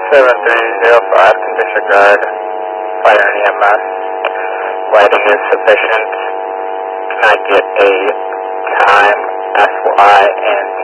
7305 to disregard. Fire and EMS. Lighting is sufficient. Can I get a time, SY, and